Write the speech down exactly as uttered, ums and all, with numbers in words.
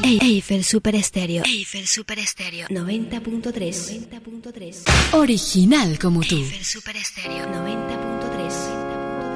Eiffel Super Estéreo. Eiffel Super Estéreo noventa punto tres. Original como tú. Eiffel Super Estéreo